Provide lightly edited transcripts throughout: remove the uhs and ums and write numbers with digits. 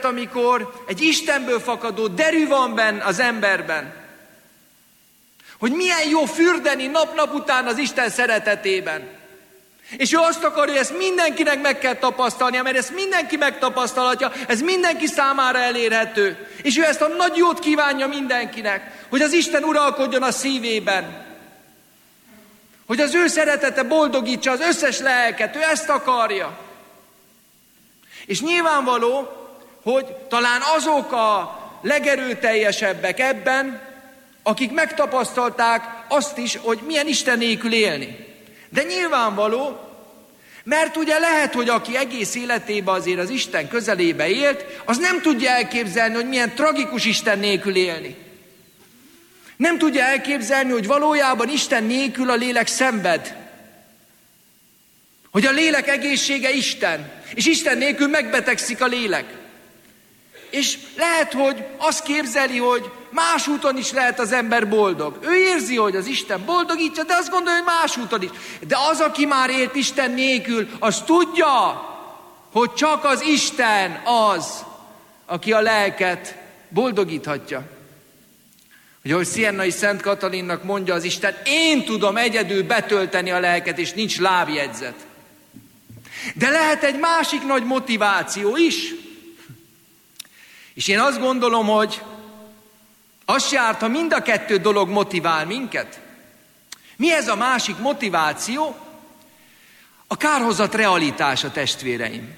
érzet, amikor egy Istenből fakadó derű van benne az emberben. Hogy milyen jó fürdeni nap-nap után az Isten szeretetében. És ő azt akarja, hogy ezt mindenkinek meg kell tapasztalnia, mert ezt mindenki megtapasztalhatja, ez mindenki számára elérhető. És ő ezt a nagy jót kívánja mindenkinek, hogy az Isten uralkodjon a szívében. Hogy az ő szeretete boldogítsa az összes lelket, ő ezt akarja. És nyilvánvaló, hogy talán azok a legerőteljesebbek ebben, akik megtapasztalták azt is, hogy milyen Isten nélkül élni. De nyilvánvaló, mert ugye lehet, hogy aki egész életében azért az Isten közelébe élt, az nem tudja elképzelni, hogy milyen tragikus Isten nélkül élni. Nem tudja elképzelni, hogy valójában Isten nélkül a lélek szenved. Hogy a lélek egészsége Isten, és Isten nélkül megbetegszik a lélek. És lehet, hogy azt képzeli, hogy más úton is lehet az ember boldog. Ő érzi, hogy az Isten boldogítja, de azt gondolja, hogy más úton is. De az, aki már élt Isten nélkül, az tudja, hogy csak az Isten az, aki a lelket boldogíthatja. Hogy ahogy Siennai Szent Katalinnak mondja az Isten, én tudom egyedül betölteni a lelket, és nincs lábjegyzet. De lehet egy másik nagy motiváció is. És én azt gondolom, hogy az se árt, ha mind a kettő dolog motivál minket. Mi ez a másik motiváció? A kárhozat realitása, testvéreim.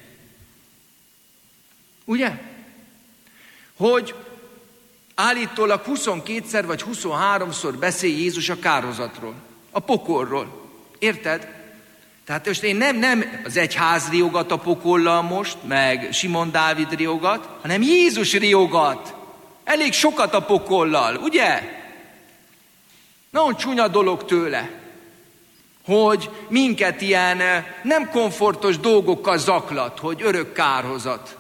Ugye? Hogy állítólag 22-szer vagy 23-szor beszél Jézus a kárhozatról, a pokolról. Érted? Tehát most én nem az egyház riogat a pokollal most, meg Simon Dávid riogat, hanem Jézus riogat. Elég sokat a pokollal, ugye? Nagyon csúnya dolog tőle, hogy minket ilyen nem komfortos dolgokkal zaklat, hogy örök kárhozat.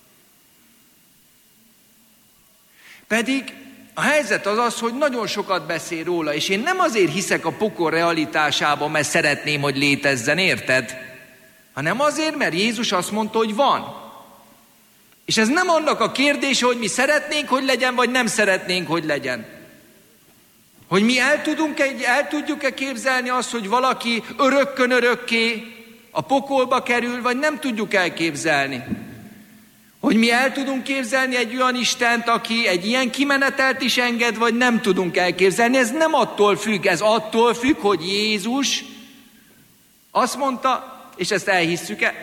Pedig a helyzet az, hogy nagyon sokat beszél róla, és én nem azért hiszek a pokol realitásában, mert szeretném, hogy létezzen, érted? Hanem azért, mert Jézus azt mondta, hogy van. És ez nem annak a kérdése, hogy mi szeretnénk, hogy legyen, vagy nem szeretnénk, hogy legyen. Hogy mi el tudjuk-e képzelni azt, hogy valaki örökkön örökké a pokolba kerül, vagy nem tudjuk elképzelni. Hogy mi el tudunk képzelni egy olyan Istent, aki egy ilyen kimenetelt is enged, vagy nem tudunk elképzelni. Ez nem attól függ, ez attól függ, hogy Jézus azt mondta, és ezt elhisszük-e.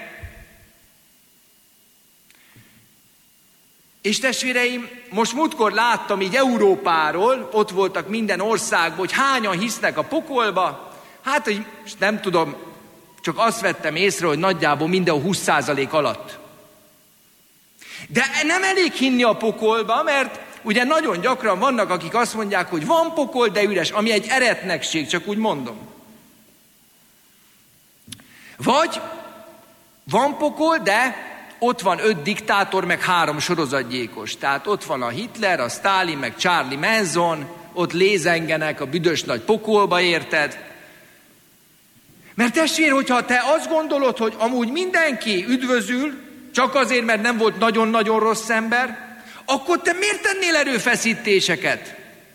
És testvéreim, most múltkor láttam így Európáról, ott voltak minden országban, hogy hányan hisznek a pokolba. Hát, hogy nem tudom, csak azt vettem észre, hogy nagyjából mindenhol 20% alatt. De nem elég hinni a pokolba, mert ugye nagyon gyakran vannak, akik azt mondják, hogy van pokol, de üres, ami egy eretnekség, csak úgy mondom. Vagy van pokol, de ott van 5 diktátor, meg 3 sorozatgyilkos. Tehát ott van a Hitler, a Stalin, meg Charlie Manson, ott lézengenek a büdös nagy pokolba, érted? Mert testvér, hogyha te azt gondolod, hogy amúgy mindenki üdvözül, csak azért, mert nem volt nagyon-nagyon rossz ember, akkor te miért tennél erőfeszítéseket?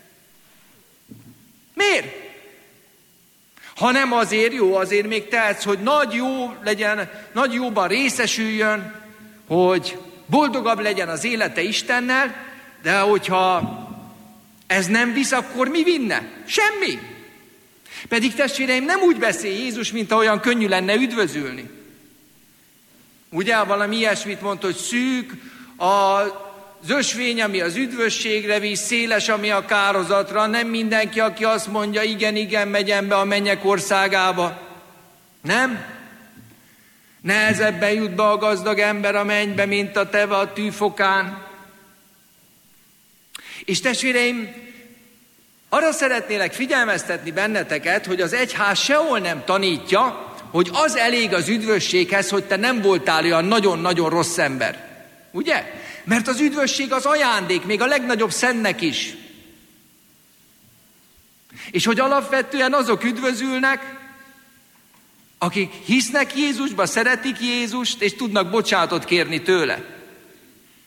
Miért? Ha nem azért jó, azért még tehetsz, hogy nagy jó legyen, nagy jóban részesüljön, hogy boldogabb legyen az élete Istennel, de hogyha ez nem visz, akkor mi vinne? Semmi. Pedig testvéreim, nem úgy beszél Jézus, mint ahogyan könnyű lenne üdvözülni. Ugye valami ilyesmit mondta, hogy szűk az ösvény, ami az üdvösségre visz, széles, ami a kárhozatra. Nem mindenki, aki azt mondja, igen, megyen be a mennyek országába. Nem? Nehezebben jut be a gazdag ember a mennybe, mint a teve a tűfokán. És testvéreim, arra szeretnélek figyelmeztetni benneteket, hogy az egyház sehol nem tanítja, hogy az elég az üdvösséghez, hogy te nem voltál olyan nagyon-nagyon rossz ember. Ugye? Mert az üdvösség az ajándék, még a legnagyobb szentnek is. És hogy alapvetően azok üdvözülnek, akik hisznek Jézusba, szeretik Jézust, és tudnak bocsánatot kérni tőle.